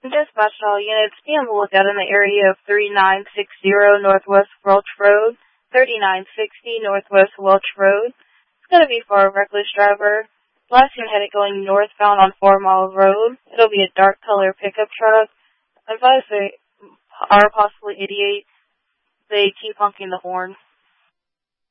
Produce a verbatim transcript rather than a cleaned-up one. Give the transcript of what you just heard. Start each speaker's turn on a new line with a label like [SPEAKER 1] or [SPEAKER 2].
[SPEAKER 1] Dispatch all units, be on the lookout in the area of thirty-nine sixty Northwest Welch Road, thirty-nine sixty Northwest Welch Road. It's going to be for a reckless driver. Last seen headed going northbound on Four Mile Road. It'll be a dark color pickup truck. Advise they are possibly eighty-eight. They keep honking the horn.